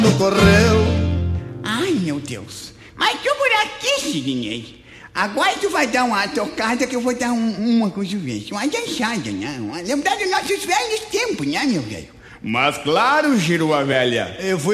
correu. Ai, meu Deus. Mas tu por aqui, Sidney. Agora tu vai dar uma tocada que eu vou dar uma coisa vez. Uma dançada, né? Lembrar dos nossos velhos tempos, né, meu velho? Mas claro, Giroa velha, eu vou